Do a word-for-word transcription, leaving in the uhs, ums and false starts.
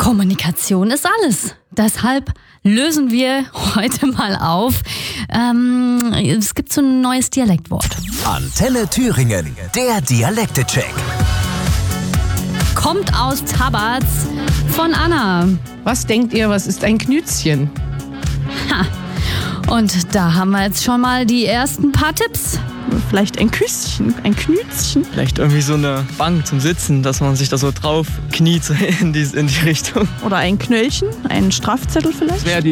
Kommunikation ist alles. Deshalb lösen wir heute mal auf. Ähm, es gibt so ein neues Dialektwort. Antenne Thüringen, der Dialekte-Check. Kommt aus Tabatz von Anna. Was denkt ihr, was ist ein Knützchen? Ha. Und da haben wir jetzt schon mal die ersten paar Tipps. Vielleicht ein Küsschen, ein Knützchen. Vielleicht irgendwie so eine Bank zum Sitzen, dass man sich da so drauf kniet in die, in die Richtung. Oder ein Knöllchen, ein Strafzettel vielleicht.